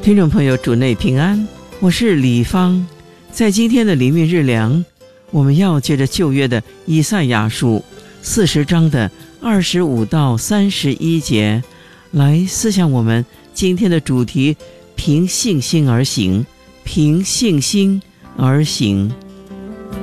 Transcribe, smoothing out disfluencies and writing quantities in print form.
听众朋友，主内平安，我是李芳。在今天的灵命日粮，我们要借着旧约的以赛亚书40章的25到31节来思想我们今天的主题：凭信心而行，凭信心而行。